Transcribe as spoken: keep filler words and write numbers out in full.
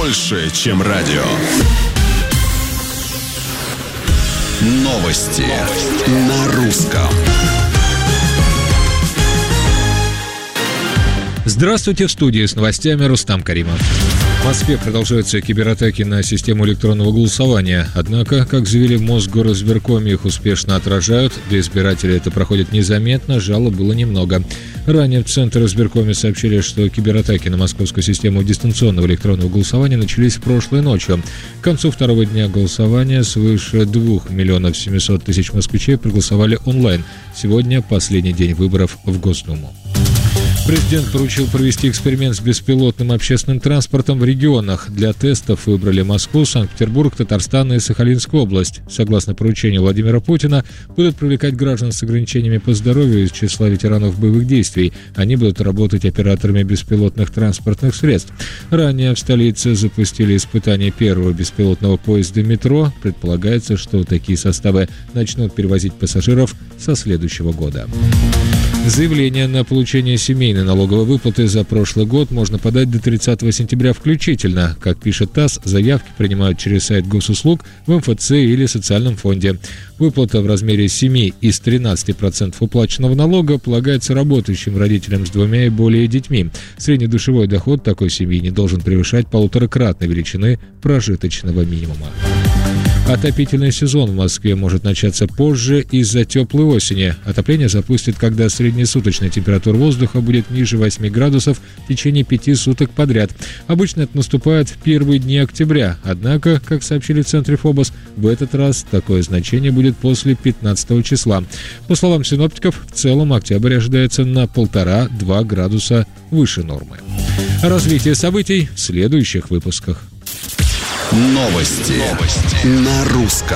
больше, чем радио. Новости, Новости. На русском. Здравствуйте, в студии с новостями Рустам Каримов. В Москве продолжаются кибератаки на систему электронного голосования. Однако, как заявили в Мосгоризбиркоме, их успешно отражают. Для избирателей это проходит незаметно, жалоб было немного. Ранее в Центре избиркоме сообщили, что кибератаки на московскую систему дистанционного электронного голосования начались прошлой ночью. К концу второго дня голосования свыше двух миллионов семисот тысяч москвичей проголосовали онлайн. Сегодня последний день выборов в Госдуму. Президент поручил провести эксперимент с беспилотным общественным транспортом в регионах. Для тестов выбрали Москву, Санкт-Петербург, Татарстан и Сахалинскую область. Согласно поручению Владимира Путина, будут привлекать граждан с ограничениями по здоровью из числа ветеранов боевых действий. Они будут работать операторами беспилотных транспортных средств. Ранее в столице запустили испытание первого беспилотного поезда метро. Предполагается, что такие составы начнут перевозить пассажиров со следующего года. Заявление на получение семейной налоговой выплаты за прошлый год можно подать до тридцатого сентября включительно. Как пишет ТАСС, заявки принимают через сайт госуслуг, в эм эф цэ или социальном фонде. Выплата в размере семи из тринадцати процентов уплаченного налога полагается работающим родителям с двумя и более детьми. Среднедушевой доход такой семьи не должен превышать полуторакратной величины прожиточного минимума. Отопительный сезон в Москве может начаться позже из-за теплой осени. Отопление запустит, когда среднесуточная температура воздуха будет ниже восьми градусов в течение пяти суток подряд. Обычно это наступает в первые дни октября. Однако, как сообщили в Центре ФОБОС, в этот раз такое значение будет после пятнадцатого числа. По словам синоптиков, в целом октябрь ожидается на полтора-два градуса выше нормы. Развитие событий в следующих выпусках. Новости, Новости. На русском.